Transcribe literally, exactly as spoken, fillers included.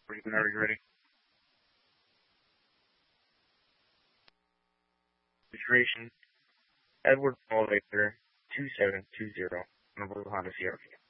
Whenever you're ready. Registration, Edward Paul Victor, two seven two zero, on a blue Honda C R V.